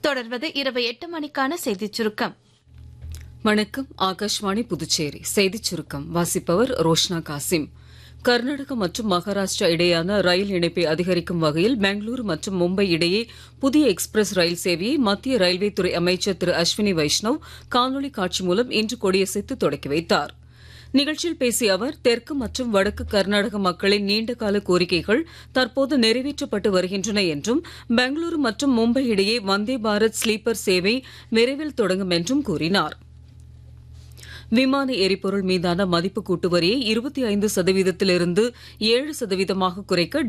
தொடர்வது இரவு 8 மணிக்கான செய்திச் சுருக்கம். வணக்கம். ஆகாஷ்வாணி புதுச்சேரி செய்திச் சுருக்கம் வாசிப்பவர் ரோஷ்னா காசிம். கர்நாடகா மற்றும் மகாராஷ்டிரா இடையேயான ரயில் இணைப்பை அதிகரிக்கும் வகையில் பெங்களூரு மற்றும் மும்பை இடையே புதிய எக்ஸ்பிரஸ் ரயில் சேவையை மத்திய ரயில்வே துறை அமைச்சர் திரு அஸ்வினி வைஷ்ணவ் காணொலி காட்சி மூலம் இன்று கொடியசைத்து தொடக்கி வைத்தார். நிகழ்ச்சியில் பேசிய அவர், தெற்கு மற்றும் வடக்கு கர்நாடக மக்களின் நீண்டகால கோரிக்கைகள் தற்போது நிறைவேற்றப்பட்டு வருகின்றன என்றும், பெங்களூரு மற்றும் மும்பை இடையே வந்தே பாரத் ஸ்லீப்பர் சேவை விரைவில் தொடங்கும் என்றும் கூறினார். விமான எரிபொருள் மீதான மதிப்பு கூட்டு வரியை 25% 7% குறைக்க